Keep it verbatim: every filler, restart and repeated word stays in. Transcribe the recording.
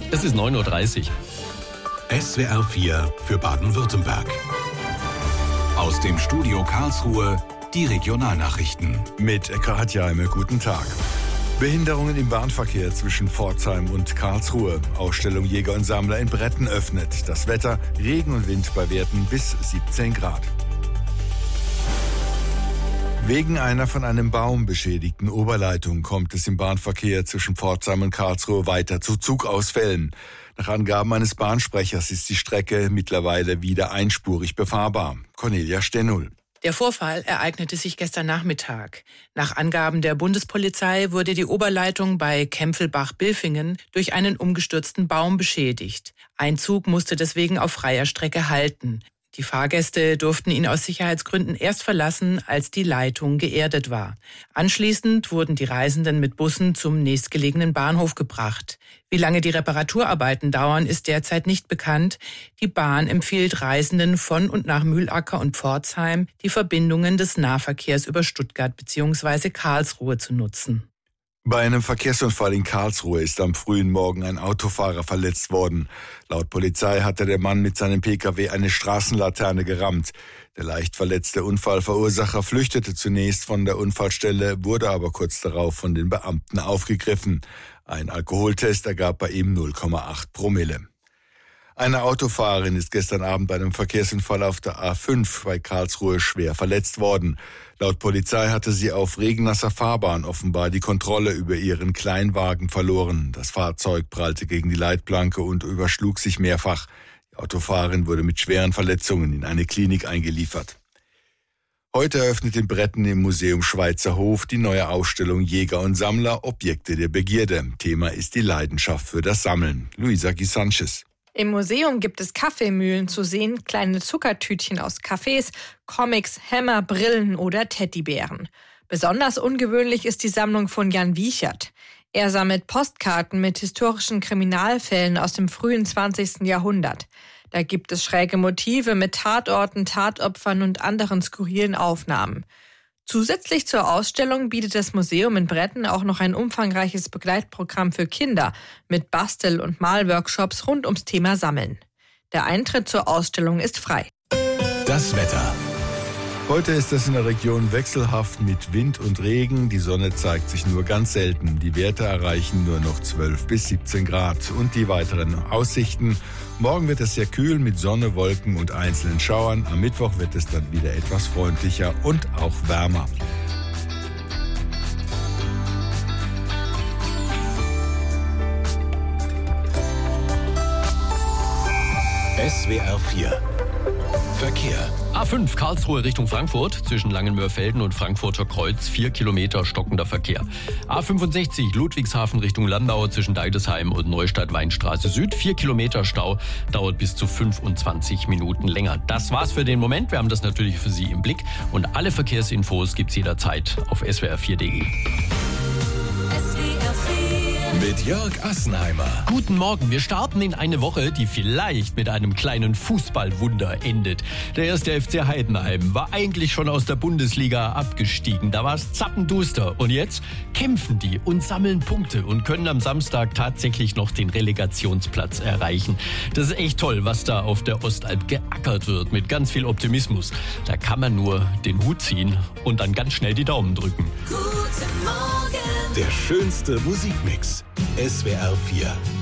Es ist neun Uhr dreißig. S W R vier für Baden-Württemberg. Aus dem Studio Karlsruhe die Regionalnachrichten. Mit Eka Hatjaime, guten Tag. Behinderungen im Bahnverkehr zwischen Pforzheim und Karlsruhe. Ausstellung Jäger und Sammler in Bretten öffnet. Das Wetter, Regen und Wind bei Werten bis siebzehn Grad. Wegen einer von einem Baum beschädigten Oberleitung kommt es im Bahnverkehr zwischen Pforzheim und Karlsruhe weiter zu Zugausfällen. Nach Angaben eines Bahnsprechers ist die Strecke mittlerweile wieder einspurig befahrbar. Cornelia Stennul. Der Vorfall ereignete sich gestern Nachmittag. Nach Angaben der Bundespolizei wurde die Oberleitung bei Kempfelbach-Bilfingen durch einen umgestürzten Baum beschädigt. Ein Zug musste deswegen auf freier Strecke halten. Die Fahrgäste durften ihn aus Sicherheitsgründen erst verlassen, als die Leitung geerdet war. Anschließend wurden die Reisenden mit Bussen zum nächstgelegenen Bahnhof gebracht. Wie lange die Reparaturarbeiten dauern, ist derzeit nicht bekannt. Die Bahn empfiehlt Reisenden von und nach Mühlacker und Pforzheim, die Verbindungen des Nahverkehrs über Stuttgart bzw. Karlsruhe zu nutzen. Bei einem Verkehrsunfall in Karlsruhe ist am frühen Morgen ein Autofahrer verletzt worden. Laut Polizei hatte der Mann mit seinem Pkw eine Straßenlaterne gerammt. Der leicht verletzte Unfallverursacher flüchtete zunächst von der Unfallstelle, wurde aber kurz darauf von den Beamten aufgegriffen. Ein Alkoholtest ergab bei ihm null Komma acht Promille. Eine Autofahrerin ist gestern Abend bei einem Verkehrsunfall auf der A fünf bei Karlsruhe schwer verletzt worden. Laut Polizei hatte sie auf regennasser Fahrbahn offenbar die Kontrolle über ihren Kleinwagen verloren. Das Fahrzeug prallte gegen die Leitplanke und überschlug sich mehrfach. Die Autofahrerin wurde mit schweren Verletzungen in eine Klinik eingeliefert. Heute eröffnet in Bretten im Museum Schweizer Hof die neue Ausstellung Jäger und Sammler, Objekte der Begierde. Thema ist die Leidenschaft für das Sammeln. Luisa Gisanchez. Im Museum gibt es Kaffeemühlen zu sehen, kleine Zuckertütchen aus Cafés, Comics, Hämmer, Brillen oder Teddybären. Besonders ungewöhnlich ist die Sammlung von Jan Wiechert. Er sammelt Postkarten mit historischen Kriminalfällen aus dem frühen zwanzigsten Jahrhundert. Da gibt es schräge Motive mit Tatorten, Tatopfern und anderen skurrilen Aufnahmen. Zusätzlich zur Ausstellung bietet das Museum in Bretten auch noch ein umfangreiches Begleitprogramm für Kinder mit Bastel- und Malworkshops rund ums Thema Sammeln. Der Eintritt zur Ausstellung ist frei. Das Wetter. Heute ist es in der Region wechselhaft mit Wind und Regen. Die Sonne zeigt sich nur ganz selten. Die Werte erreichen nur noch zwölf bis siebzehn Grad. Und die weiteren Aussichten. Morgen wird es sehr kühl mit Sonne, Wolken und einzelnen Schauern. Am Mittwoch wird es dann wieder etwas freundlicher und auch wärmer. S W R vier Verkehr. A fünf Karlsruhe Richtung Frankfurt, zwischen Langenmörfelden und Frankfurter Kreuz, vier Kilometer stockender Verkehr. A fünfundsechzig Ludwigshafen Richtung Landau, zwischen Deidesheim und Neustadt-Weinstraße Süd, vier Kilometer Stau, dauert bis zu fünfundzwanzig Minuten länger. Das war's für den Moment, wir haben das natürlich für Sie im Blick und alle Verkehrsinfos gibt's jederzeit auf S W R vier punkt de. Mit Jörg Assenheimer. Guten Morgen, wir starten in eine Woche, die vielleicht mit einem kleinen Fußballwunder endet. Der erste F C Heidenheim war eigentlich schon aus der Bundesliga abgestiegen. Da war es zappenduster. Und jetzt kämpfen die und sammeln Punkte und können am Samstag tatsächlich noch den Relegationsplatz erreichen. Das ist echt toll, was da auf der Ostalb geackert wird, mit ganz viel Optimismus. Da kann man nur den Hut ziehen und dann ganz schnell die Daumen drücken. Guten Morgen. Der schönste Musikmix. S W R vier.